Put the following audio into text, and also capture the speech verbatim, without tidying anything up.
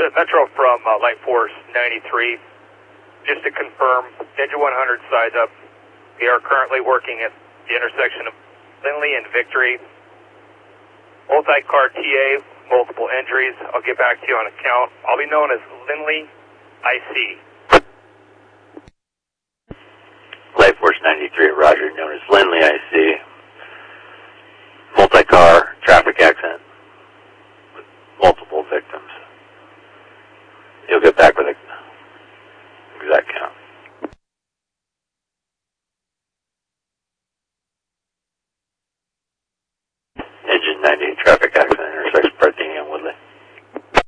Good. Metro from uh, Light Force ninety-three. Just to confirm, Ninja one hundred size up. We are currently working at the intersection of Lindley and Victory. Multi-car T A, multiple injuries. I'll get back to you on a count. I'll be known as Lindley I C. Light Force ninety-three, Roger, known as Lindley I C. Multi-car traffic accident with multiple victims. You'll get back with an exact count. Engine ninety-eight traffic.